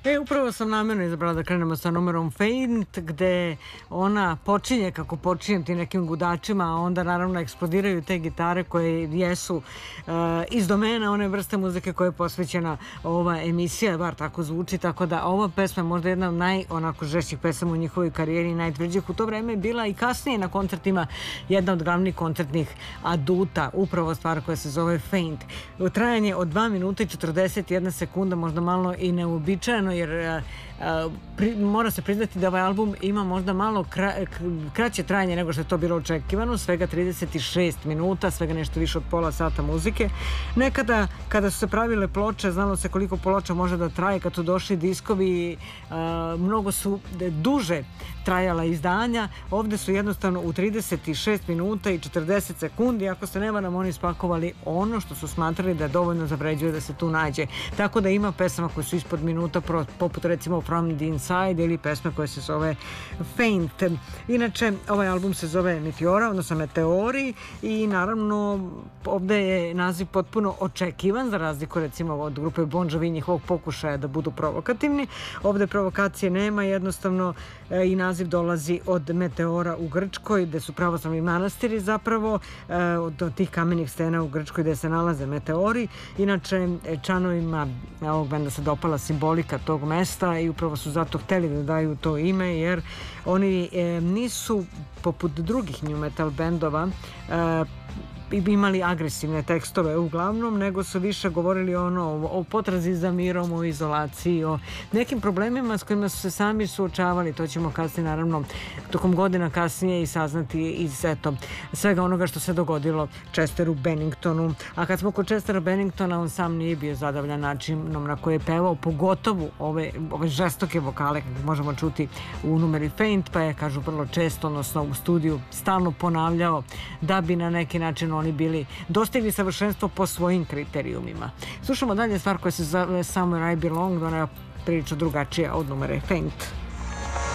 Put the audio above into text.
Upravo sam namjerno izabrala da krenemo sa numerom Faint, gde ona počinje kako počinje ti nekim gudačima, a onda naravno eksplodiraju te gitare koje jesu iz domena one vrste muzike koja je posvećena ova emisija, bar tako zvuči, tako da ova pesma je možda jedna od onako žešćih pesama u njihovoj karijeri i najtvrđih. U to vreme je bila i kasnije na koncertima jedna od glavnih koncertnih aduta, upravo stvar koja se zove Faint. Trajanje od 2 minuta i 41 sekunda, možda malo i neuobičajeno, jer mora se priznati da ovaj album ima možda malo kraće trajanje nego što je to bilo očekivano, svega 36 minuta, svega nešto više od pola sata muzike. Nekada kada su se pravile ploče, znalo se koliko ploča može da traje, kad su došli diskovi, mnogo su duže trajala izdanja. Ovde su jednostavno u 36 minuta i 40 sekundi, ako se ne varam, oni spakovali ono što su smatrali da dovoljno zavređuje da se tu nađe. Tako da ima pesama koje su ispod minuta, poput recimo From the Inside ili pesme koja se zove Faint. Inače, ovaj album se zove Meteora, odnosno Meteori, i naravno ovde je naziv potpuno očekivan, za razliku recimo od grupe Bon Jovi, njihovog pokušaja da budu provokativni. Ovde provokacije nema, jednostavno i naziv dolazi od Meteora u Grčkoj, gde su pravoslavni manastiri zapravo, od tih kamenih stena u Grčkoj gde se nalaze meteori. Inače, članovima ovog benda se dopala simbolika tog mesta i upravo su zato hteli da daju to ime, jer oni nisu poput drugih new metal bendova imali agresivne tekstove uglavnom, nego su više govorili o potrazi za mirom, o izolaciji, o nekim problemima s kojima su se sami suočavali. To ćemo kasnije, naravno, tokom godina kasnije i saznati iz svega onoga što se dogodilo Chesteru Benningtonu. A kad smo kod Chestera Benningtona, on sam nije bio zadovoljan načinom na koji je pevao, pogotovo ove žestoke vokale, kako možemo čuti u numeri Faint, pa je, kažu, vrlo često, odnosno u studiju, stalno ponavljao da bi na neki način oni bili dostigli savršenstvo po svojim kriterijumima. Slušamo dalje stvar koja se zove Somewhere I Belong, ona je prilično drugačija od numere Faint.